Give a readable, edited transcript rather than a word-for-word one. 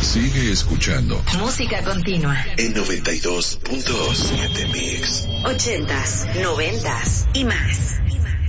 Sigue escuchando. Música continua. En 92.7 Mix. 80s, 90s y más.